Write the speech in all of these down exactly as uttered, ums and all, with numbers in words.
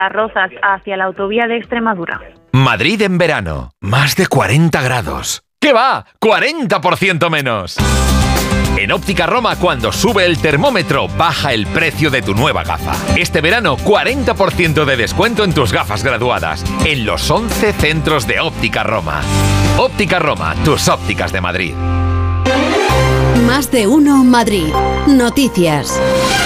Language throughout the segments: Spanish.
Las Rozas hacia la autovía de Extremadura. Madrid en verano, más de cuarenta grados. ¿Qué va? ¡cuarenta por ciento menos! En Óptica Roma, cuando sube el termómetro, baja el precio de tu nueva gafa. Este verano, cuarenta por ciento de descuento en tus gafas graduadas, en los once centros de Óptica Roma. Óptica Roma, tus ópticas de Madrid. Más de uno Madrid. Noticias.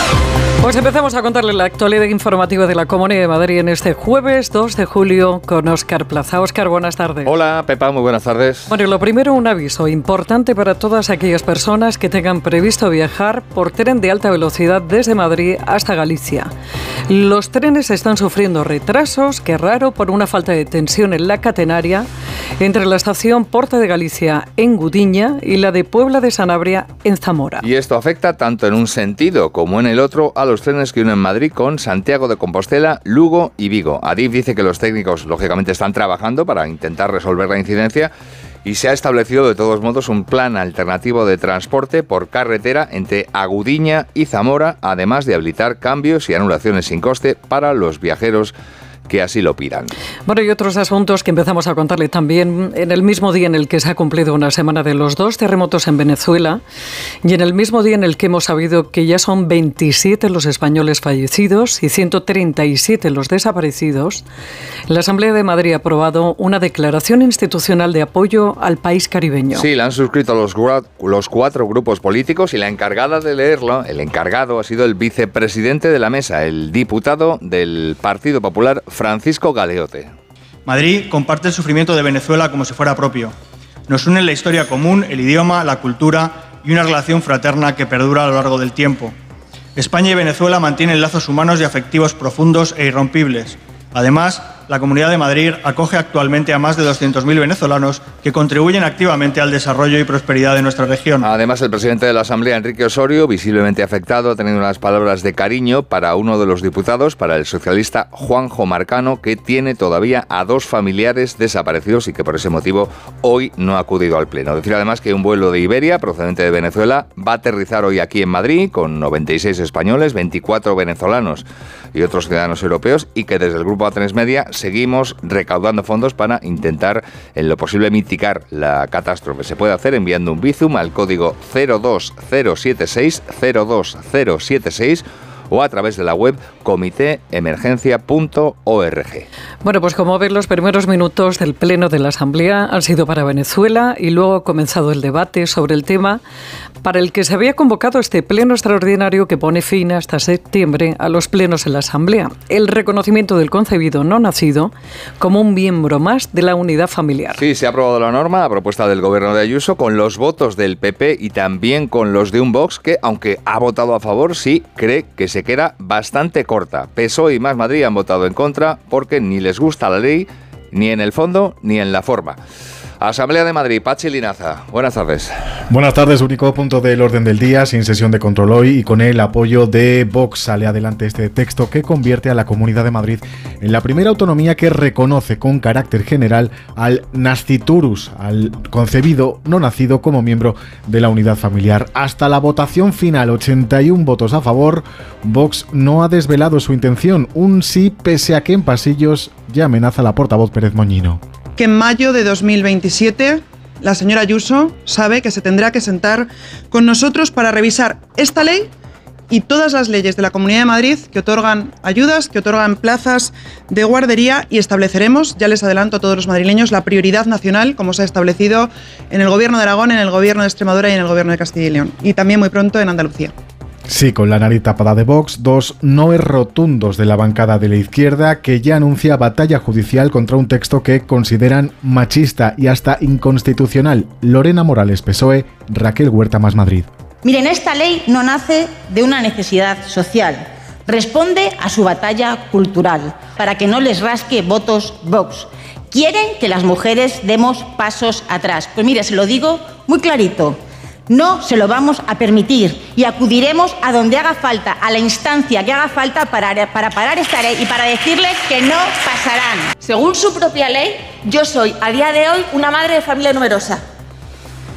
Pues empezamos a contarle la actualidad informativa de la Comunidad de Madrid en este jueves dos de julio con Óscar Plaza. Óscar, buenas tardes. Hola, Pepa, muy buenas tardes. Bueno, lo primero, un aviso importante para todas aquellas personas que tengan previsto viajar por tren de alta velocidad desde Madrid hasta Galicia. Los trenes están sufriendo retrasos, qué raro, por una falta de tensión en la catenaria entre la estación Porta de Galicia en Gudiña y la de Puebla de Sanabria en Zamora. Y esto afecta tanto en un sentido como en el otro a los trenes que unen Madrid con Santiago de Compostela, Lugo y Vigo. Adif dice que los técnicos, lógicamente, están trabajando para intentar resolver la incidencia y se ha establecido, de todos modos, un plan alternativo de transporte por carretera entre Agudiña y Zamora, además de habilitar cambios y anulaciones sin coste para los viajeros que así lo pidan. Bueno, y otros asuntos que empezamos a contarle también en el mismo día en el que se ha cumplido una semana de los dos terremotos en Venezuela y en el mismo día en el que hemos sabido que ya son veintisiete los españoles fallecidos y ciento treinta y siete los desaparecidos, la Asamblea de Madrid ha aprobado una declaración institucional de apoyo al país caribeño. Sí, la han suscrito los, los cuatro grupos políticos y la encargada de leerlo, el encargado, ha sido el vicepresidente de la mesa, el diputado del Partido Popular, Francisco Galeote. Madrid comparte el sufrimiento de Venezuela como si fuera propio. Nos une la historia común, el idioma, la cultura y una relación fraterna que perdura a lo largo del tiempo. España y Venezuela mantienen lazos humanos y afectivos profundos e irrompibles. Además, la Comunidad de Madrid acoge actualmente a más de doscientos mil venezolanos que contribuyen activamente al desarrollo y prosperidad de nuestra región. Además, el presidente de la Asamblea, Enrique Osorio, visiblemente afectado, ha tenido unas palabras de cariño para uno de los diputados, para el socialista Juanjo Marcano, que tiene todavía a dos familiares desaparecidos y que por ese motivo hoy no ha acudido al Pleno. Decir además que un vuelo de Iberia, procedente de Venezuela, va a aterrizar hoy aquí en Madrid con noventa y seis españoles, veinticuatro venezolanos y otros ciudadanos europeos, y que desde el Grupo A tres Media seguimos recaudando fondos para intentar, en lo posible, mitigar la catástrofe. Se puede hacer enviando un Bizum al código cero dos cero siete seis cero dos cero siete seis o a través de la web comité emergencia punto org. Bueno, pues como ven, los primeros minutos del Pleno de la Asamblea han sido para Venezuela y luego ha comenzado el debate sobre el tema para el que se había convocado este Pleno extraordinario que pone fin hasta septiembre a los plenos en la Asamblea. El reconocimiento del concebido no nacido como un miembro más de la unidad familiar. Sí, se ha aprobado la norma a propuesta del gobierno de Ayuso con los votos del P P y también con los de un Vox que, aunque ha votado a favor, sí cree que se queda bastante corta. P S O E y Más Madrid han votado en contra porque ni les gusta la ley, ni en el fondo, ni en la forma. Asamblea de Madrid, Pachi Linaza, buenas tardes. Buenas tardes, único punto del orden del día, sin sesión de control hoy y con el apoyo de Vox. Sale adelante este texto que convierte a la Comunidad de Madrid en la primera autonomía que reconoce con carácter general al nasciturus, al concebido no nacido como miembro de la unidad familiar. Hasta la votación final, ochenta y uno votos a favor, Vox no ha desvelado su intención, un sí pese a que en pasillos ya amenaza la portavoz Pérez Moñino. Que en mayo de dos mil veintisiete la señora Ayuso sabe que se tendrá que sentar con nosotros para revisar esta ley y todas las leyes de la Comunidad de Madrid que otorgan ayudas, que otorgan plazas de guardería, y estableceremos, ya les adelanto a todos los madrileños, la prioridad nacional como se ha establecido en el Gobierno de Aragón, en el Gobierno de Extremadura y en el Gobierno de Castilla y León, y también muy pronto en Andalucía. Sí, con la nariz tapada de Vox, dos noes rotundos de la bancada de la izquierda que ya anuncia batalla judicial contra un texto que consideran machista y hasta inconstitucional. Lorena Morales, P S O E, Raquel Huerta, Más Madrid. Miren, esta ley no nace de una necesidad social, responde a su batalla cultural, para que no les rasque votos Vox. Quieren que las mujeres demos pasos atrás. Pues mire, se lo digo muy clarito. No se lo vamos a permitir y acudiremos a donde haga falta, a la instancia que haga falta para, para parar esta ley y para decirles que no pasarán. Según su propia ley, yo soy a día de hoy una madre de familia numerosa.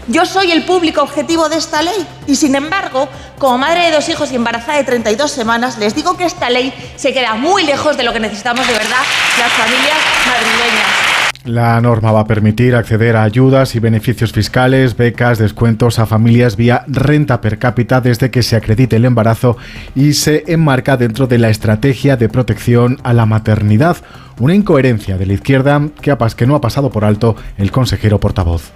Yo soy el público objetivo de esta ley y, sin embargo, como madre de dos hijos y embarazada de treinta y dos semanas, les digo que esta ley se queda muy lejos de lo que necesitamos de verdad las familias madrileñas. La norma va a permitir acceder a ayudas y beneficios fiscales, becas, descuentos a familias vía renta per cápita desde que se acredite el embarazo y se enmarca dentro de la estrategia de protección a la maternidad. Una incoherencia de la izquierda que, ha, que no ha pasado por alto el consejero portavoz.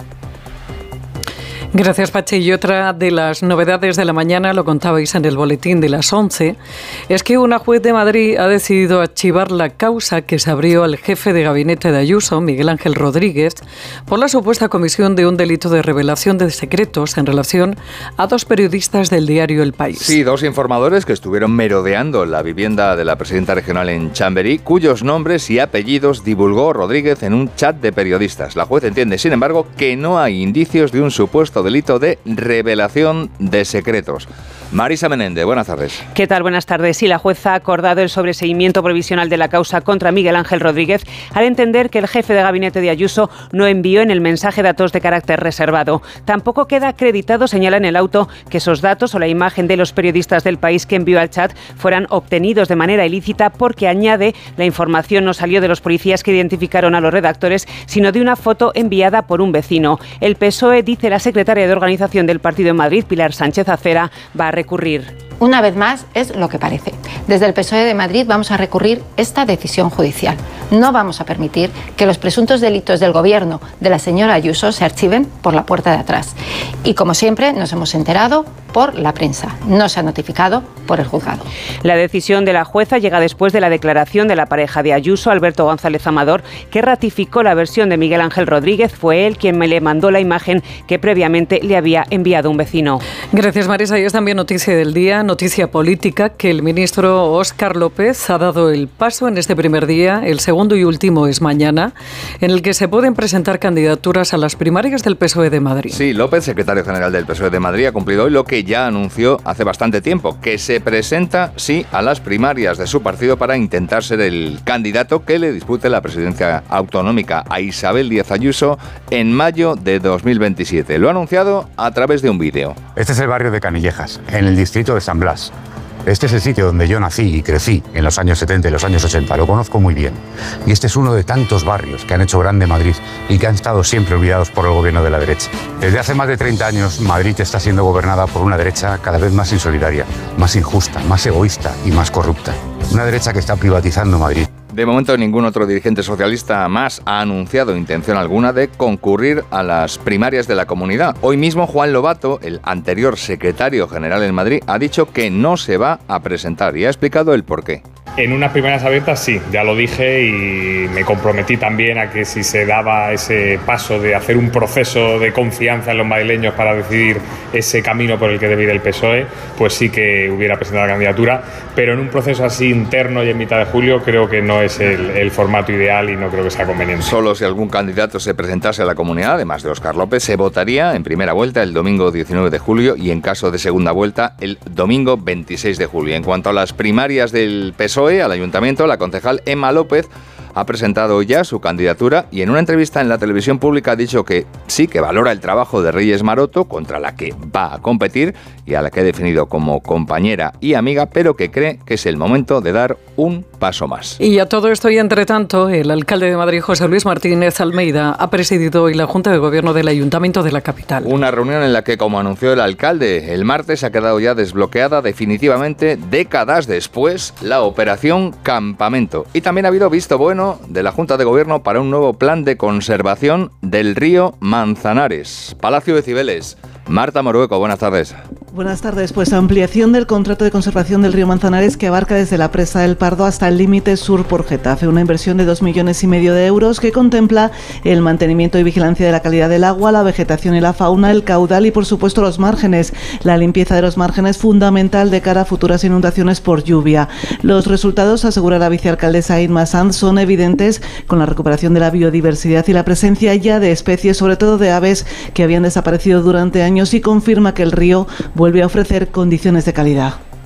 Gracias, Pachi. Y otra de las novedades de la mañana, lo contabais en el boletín de las once, es que una juez de Madrid ha decidido archivar la causa que se abrió al jefe de gabinete de Ayuso, Miguel Ángel Rodríguez, por la supuesta comisión de un delito de revelación de secretos en relación a dos periodistas del diario El País. Sí, dos informadores que estuvieron merodeando la vivienda de la presidenta regional en Chamberí, cuyos nombres y apellidos divulgó Rodríguez en un chat de periodistas. La juez entiende, sin embargo, que no hay indicios de un supuesto delito de revelación de secretos. Marisa Menéndez, buenas tardes. ¿Qué tal? Buenas tardes. Sí, la jueza ha acordado el sobreseimiento provisional de la causa contra Miguel Ángel Rodríguez al entender que el jefe de gabinete de Ayuso no envió en el mensaje datos de carácter reservado. Tampoco queda acreditado, señala en el auto, que esos datos o la imagen de los periodistas del País que envió al chat fueran obtenidos de manera ilícita porque, añade, la información no salió de los policías que identificaron a los redactores, sino de una foto enviada por un vecino. El P S O E, dice la secretaria de Organización del Partido en Madrid, Pilar Sánchez Acera, va a recurrir. Una vez más, es lo que parece. Desde el P S O E de Madrid vamos a recurrir esta decisión judicial. No vamos a permitir que los presuntos delitos del gobierno de la señora Ayuso se archiven por la puerta de atrás. Y como siempre, nos hemos enterado por la prensa. No se ha notificado por el juzgado. La decisión de la jueza llega después de la declaración de la pareja de Ayuso, Alberto González Amador, que ratificó la versión de Miguel Ángel Rodríguez. Fue él quien me le mandó la imagen que previamente le había enviado un vecino. Gracias, Marisa. Y es también noticia del día, noticia política, que el ministro Óscar López ha dado el paso en este primer día. El segundo y último es mañana, en el que se pueden presentar candidaturas a las primarias del P S O E de Madrid. Sí, López, secretario general del P S O E de Madrid, ha cumplido hoy lo que ya anunció hace bastante tiempo, que se presenta, sí, a las primarias de su partido para intentar ser el candidato que le dispute la presidencia autonómica a Isabel Díaz Ayuso en mayo de dos mil veintisiete. Lo ha anunciado a través de un vídeo. Este es el barrio de Canillejas, en el distrito de San Blas. Este es el sitio donde yo nací y crecí en los años setenta y los años ochenta, lo conozco muy bien. Y este es uno de tantos barrios que han hecho grande Madrid y que han estado siempre olvidados por el gobierno de la derecha. Desde hace más de treinta años, Madrid está siendo gobernada por una derecha cada vez más insolidaria, más injusta, más egoísta y más corrupta. Una derecha que está privatizando Madrid. De momento, ningún otro dirigente socialista más ha anunciado intención alguna de concurrir a las primarias de la comunidad. Hoy mismo, Juan Lobato, el anterior secretario general en Madrid, ha dicho que no se va a presentar y ha explicado el porqué. En unas primarias abiertas sí, ya lo dije y me comprometí también a que si se daba ese paso de hacer un proceso de confianza en los madrileños para decidir ese camino por el que debe ir el P S O E, pues sí que hubiera presentado la candidatura, pero en un proceso así interno y en mitad de julio creo que no es el, el formato ideal y no creo que sea conveniente. Solo si algún candidato se presentase a la comunidad, además de Óscar López, se votaría en primera vuelta el domingo diecinueve de julio y en caso de segunda vuelta el domingo veintiséis de julio. En cuanto a las primarias del P S O E al ayuntamiento, la concejal Emma López ha presentado ya su candidatura y en una entrevista en la televisión pública ha dicho que sí, que valora el trabajo de Reyes Maroto, contra la que va a competir y a la que ha definido como compañera y amiga, pero que cree que es el momento de dar un paso más. Y a todo esto y entre tanto, el alcalde de Madrid, José Luis Martínez Almeida, ha presidido hoy la Junta de Gobierno del Ayuntamiento de la capital. Una reunión en la que, como anunció el alcalde el martes, ha quedado ya desbloqueada definitivamente, décadas después, la operación Campamento. Y también ha habido visto bueno de la Junta de Gobierno para un nuevo plan de conservación del río Manzanares. Palacio de Cibeles. Marta Morueco, buenas tardes. Buenas tardes. Pues ampliación del contrato de conservación del río Manzanares que abarca desde la presa del Pardo hasta el límite sur por Getafe. Una inversión de dos millones y medio de euros que contempla el mantenimiento y vigilancia de la calidad del agua, la vegetación y la fauna, el caudal y por supuesto los márgenes. La limpieza de los márgenes fundamental de cara a futuras inundaciones por lluvia. Los resultados, asegura la vicealcaldesa Irma Sanz, son evidentes con la recuperación de la biodiversidad y la presencia ya de especies, sobre todo de aves que habían desaparecido durante años, y confirma que el río vuelve a ofrecer condiciones de calidad.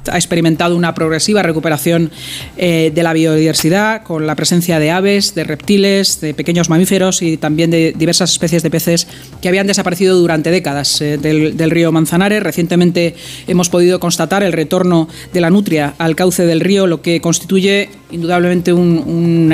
ha experimentado una progresiva recuperación eh, de la biodiversidad, con la presencia de aves, de reptiles, de pequeños mamíferos y también de diversas especies de peces que habían desaparecido durante décadas eh, del, del río Manzanares. Recientemente hemos podido constatar el retorno de la nutria al cauce del río, lo que constituye indudablemente un, un